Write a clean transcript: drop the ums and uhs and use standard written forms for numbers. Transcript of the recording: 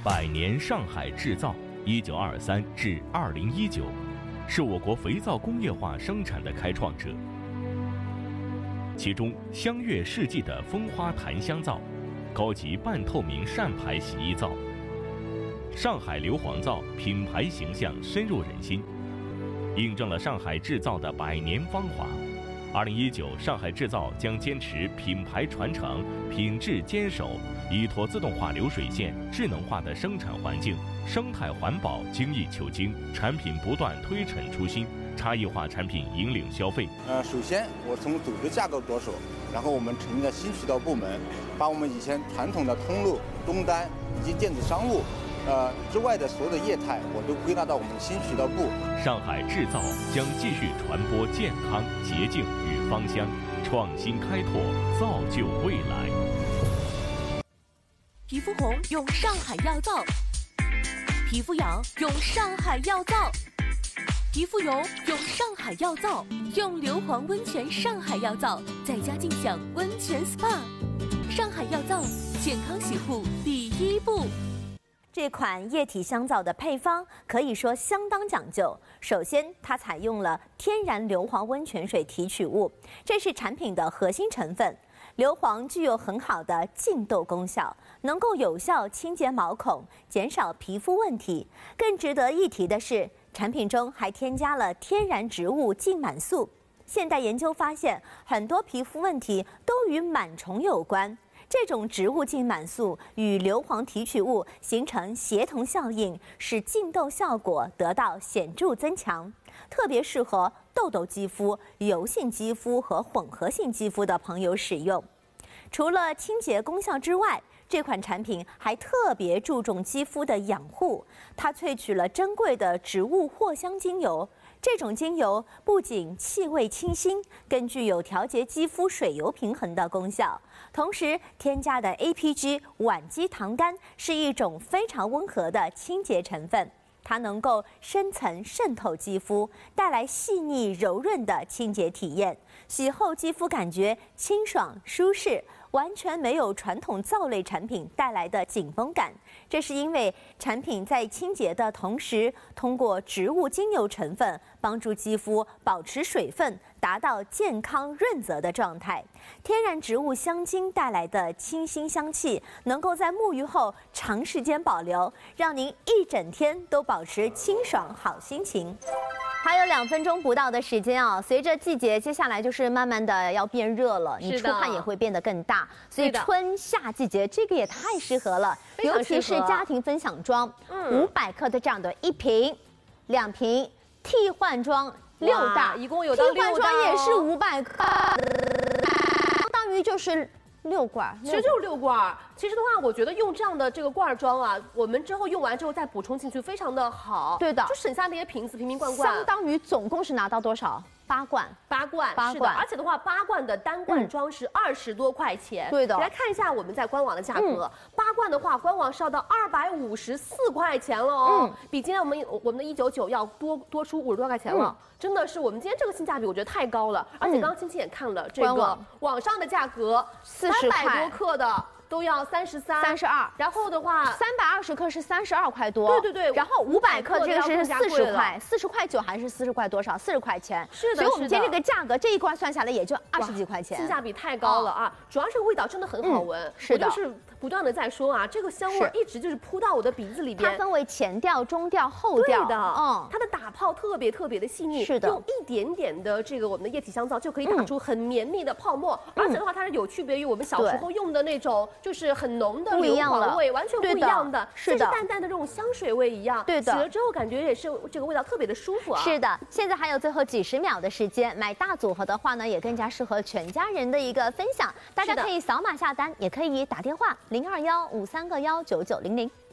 百年上海制造（1923至2019）是我国肥皂工业化生产的开创者。其中，香悦世纪的风花檀香皂、高级半透明扇牌洗衣皂、上海硫磺皂品牌形象深入人心，印证了上海制造的百年芳华。2019，上海制造将坚持品牌传承、品质坚守，依托自动化流水线、智能化的生产环境、生态环保精益求精，产品不断推陈出新，差异化产品引领消费。 首先我从组织架构着手，然后我们成立了新渠道部门，把我们以前传统的通路、终端以及电子商务之外的所有的业态，我都归纳到我们新渠道部。 上海制造将继续传播健康、洁净与芳香，创新开拓，造就未来。 皮肤红用上海药皂，皮肤痒用上海药皂，皮肤油用上海药皂，用硫磺温泉上海药皂，在家尽享温泉 SPA。上海药皂，健康洗护第一步。 这款液体香皂的配方可以说相当讲究。首先，它采用了天然硫磺温泉水提取物，这是产品的核心成分。硫磺具有很好的净痘功效，能够有效清洁毛孔，减少皮肤问题。更值得一提的是，产品中还添加了天然植物净螨素。现代研究发现，很多皮肤问题都与螨虫有关。这种植物净螨素与硫磺提取物形成协同效应，使净痘效果得到显著增强，特别适合痘痘肌肤、油性肌肤和混合性肌肤的朋友使用。除了清洁功效之外，这款产品还特别注重肌肤的养护，它萃取了珍贵的植物藿香精油。这种精油不仅气味清新，更具有调节肌肤水油平衡的功效。同时，添加的 APG 烷基糖苷是一种非常温和的清洁成分，它能够深层渗透肌肤，带来细腻柔润的清洁体验。洗后肌肤感觉清爽舒适，完全没有传统皂类产品带来的紧绷感。这是因为产品在清洁的同时，通过植物精油成分帮助肌肤保持水分，达到健康润泽的状态。天然植物香精带来的清新香气，能够在沐浴后长时间保留，让您一整天都保持清爽好心情。还有2分钟不到的时间啊！随着季节，接下来就是慢慢的要变热了，你出汗也会变得更大，所以春夏季节这个也太适合了，尤其是家庭分享装，500克的这样的1瓶、2瓶，替换装6袋， 一共有到6袋， 替换装也是500克，相当于就是6罐， 其实就是6罐。其实的话，我觉得用这样的这个罐装啊，我们之后用完之后再补充进去，非常的好。 对的， 就省下那些瓶子瓶瓶罐罐， 相当于总共是拿到多少？8罐， 是的，而且的话，8罐的单罐装是20多块钱。 对的， 你来看一下我们在官网的价格，8罐的话，官网是要到254块钱了哦，比今天我们的199要多出50多块钱了。真的是我们今天这个性价比，我觉得太高了。而且刚刚青青也看了这个网上的价格，300多克的。都要33、 32， 然后的话 ，320克是32块多， 对， 然后500克这个是40块，40块9还是40块多少？40块钱， 是的。 所以我们今天这个价格，这一罐算下来也就20几块钱， 性价比太高了啊！主要是味道真的很好闻， 是的。 我就是不断的在说啊，这个香味一直就是扑到我的鼻子里边。 它分为前调、中调、后调， 对的，它的打泡特别的细腻， 是的， 用一点点的这个我们的液体香皂就可以打出很绵密的泡沫，而且的话它是有区别于我们小时候用的那种就是很浓的硫磺味，完全不一样的， 是的， 淡淡的这种香水味一样。 对的， 洗了之后感觉也是这个味道特别的舒服啊。 是的，现在还有最后几十秒的时间，买大组合的话呢，也更加适合全家人的一个分享。大家可以扫码下单，也可以打电话0215319900。